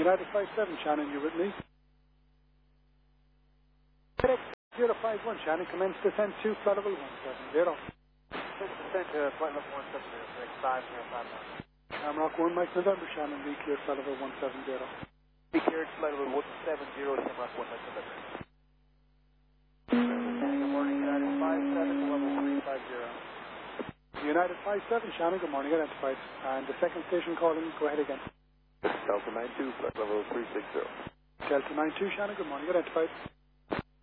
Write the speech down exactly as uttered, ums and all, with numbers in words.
United five seven, Shannon, you with me? FedEx zero five one, Shannon, commence descent to flight level one seven zero. Descent to flight level one seven zero, six five zero five one. Shamrock one, Mike November, Shannon, be clear flight level one seven zero. Be cleared flight level one seven zero, Shamrock one, Mike November. Good morning, United five seven, level three five zero. United five seven, Shannon, good morning, identified. And the second station calling, go ahead again. Delta nine two, flight level three six zero. Delta nine two, Shannon, good morning, identified.